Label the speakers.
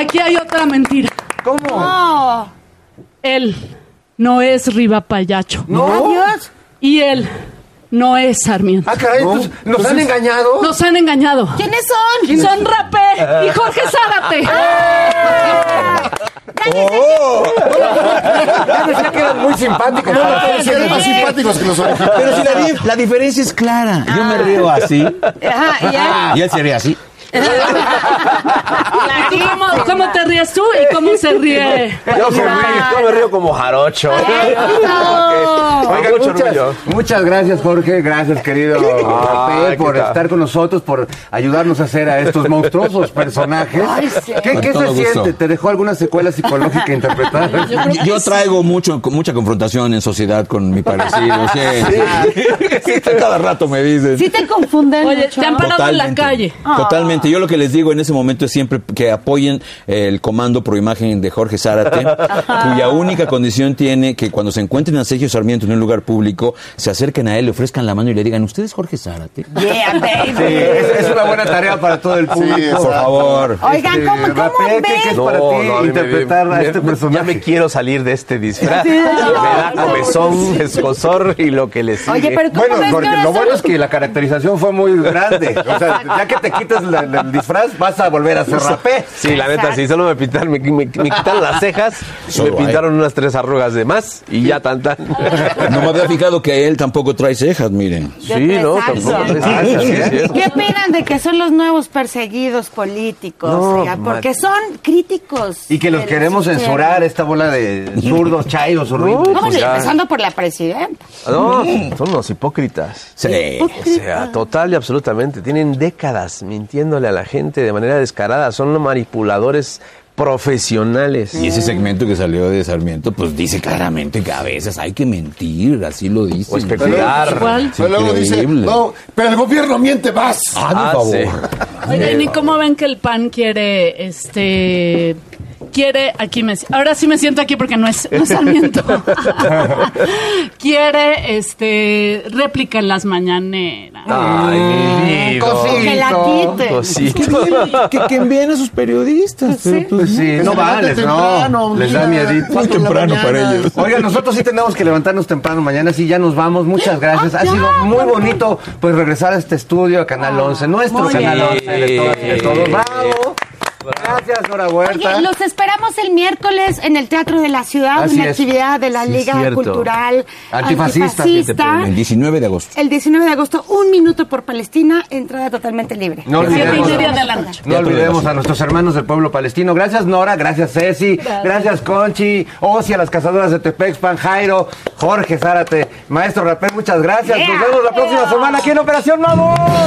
Speaker 1: aquí hay otra mentira.
Speaker 2: ¿Cómo?
Speaker 3: No.
Speaker 1: Él no es Riva Payacho.
Speaker 2: No.
Speaker 3: Adiós.
Speaker 1: Y él no es Sarmiento.
Speaker 2: Ah, caray, pues, ¿nos han engañado?
Speaker 1: Nos han engañado.
Speaker 3: ¿Quiénes son?
Speaker 1: Son Rapé y Jorge Zárate.
Speaker 2: Ya decía que eran muy simpáticos.
Speaker 4: Eran más simpáticos que los originales.
Speaker 5: Pero si la diferencia es clara. Yo me río así.
Speaker 3: Ajá,
Speaker 5: Y él se ríe así.
Speaker 1: ¿Tú cómo te ríes tú y cómo se ríe?
Speaker 6: Yo me río como jarocho.
Speaker 2: Oigan, muchas gracias, Jorge. Gracias, querido Rapé, por estar con nosotros, por ayudarnos a hacer a estos monstruosos personajes. ¿Qué se siente? ¿Te dejó alguna secuela psicológica interpretar?
Speaker 5: Yo traigo mucha confrontación en sociedad con mi parecido. Sí, cada rato me dicen.
Speaker 3: Sí te confunden.
Speaker 1: Oye,
Speaker 3: mucho.
Speaker 1: te han parado en la calle.
Speaker 5: Totalmente. Yo lo que les digo en ese momento es siempre que apoyen el comando pro imagen de Jorge Zárate, cuya única condición tiene que cuando se encuentren a Sergio Sarmiento en un lugar público, se acerquen a él, le ofrezcan la mano y le digan, ¿usted es Jorge Zárate?
Speaker 3: Yeah, baby.
Speaker 2: Sí, es una buena tarea para todo el público.
Speaker 4: Sí,
Speaker 5: Por favor.
Speaker 3: Oigan, ¿cómo
Speaker 2: Rapé, ¿qué es para ti interpretar a este personaje?
Speaker 6: Ya me quiero salir de este disfraz. Me da comezón, escozor y lo que le sigue.
Speaker 3: Oye, pero ¿cómo
Speaker 2: Bueno,
Speaker 3: ves
Speaker 2: porque
Speaker 3: que ahora
Speaker 2: lo bueno
Speaker 3: son-
Speaker 2: es que la caracterización fue muy grande. O sea, ya que te quitas el disfraz, vas a volver a ser Rapé.
Speaker 6: Sí, la neta, sí, solo me quitaron las cejas,
Speaker 5: Solo
Speaker 6: me pintaron unas 3 arrugas de más y ya tan.
Speaker 5: No me había fijado que él tampoco trae cejas, miren.
Speaker 6: Sí, no, tampoco.
Speaker 3: ¿Qué opinan de que son los nuevos perseguidos políticos?
Speaker 6: No,
Speaker 3: Oiga, porque son críticos.
Speaker 2: Y que los
Speaker 3: de
Speaker 2: queremos
Speaker 3: sistema.
Speaker 2: censurar, esta bola de zurdos, chairos, horribles.
Speaker 3: No, bueno,
Speaker 6: ya.
Speaker 3: empezando por la presidenta.
Speaker 6: No, son unos hipócritas.
Speaker 5: Sí.
Speaker 6: O sea, total y absolutamente. Tienen décadas mintiéndole a la gente de manera descarada. Son manipuladores profesionales.
Speaker 5: Y ese segmento que salió de Sarmiento, pues dice claramente que a veces hay que mentir, así lo dice.
Speaker 6: O especular.
Speaker 1: ¿Cuál?
Speaker 5: Es
Speaker 4: Pero luego dice,
Speaker 5: increíble.
Speaker 4: no, pero el gobierno miente más.
Speaker 5: Por favor.
Speaker 6: Sí.
Speaker 1: Oigan, ¿y cómo ven que el PAN quiere, aquí ahora sí me siento aquí porque no es Sarmiento. Quiere, réplica en las mañaneras.
Speaker 6: Ay,
Speaker 3: Que la quite.
Speaker 6: Cosito.
Speaker 5: Que envíen a sus periodistas.
Speaker 3: Sí.
Speaker 2: Pues sí, no vales, no. Les da miedito.
Speaker 5: Muy temprano para ellos.
Speaker 2: Oigan, nosotros sí tenemos que levantarnos temprano mañana, sí, ya nos vamos. Muchas gracias. Ha sido muy bonito pues regresar a este estudio, a Canal 11, nuestro
Speaker 3: muy
Speaker 2: Canal
Speaker 3: bien.
Speaker 2: 11 de todas y de todos. ¡Bravo! Gracias, Nora Huerta.
Speaker 3: Oye, los esperamos el miércoles en el Teatro de la Ciudad,
Speaker 2: Así
Speaker 3: una
Speaker 2: es.
Speaker 3: actividad de la
Speaker 6: Sí,
Speaker 3: Liga
Speaker 6: cierto.
Speaker 3: Cultural
Speaker 2: Antifascista.
Speaker 5: El 19 de agosto.
Speaker 3: El 19 de agosto, 1 minuto por Palestina, entrada totalmente libre.
Speaker 2: No olvidemos,
Speaker 1: 7:30 de la noche.
Speaker 2: no olvidemos a nuestros hermanos del pueblo palestino. Gracias, Nora. Gracias, Ceci. Gracias, Conchi. Osi, a las cazadoras de Tepexpan, Jairo, Jorge Zárate, Maestro Rapé. Muchas gracias. Nos vemos la próxima semana aquí en Operación Mamut.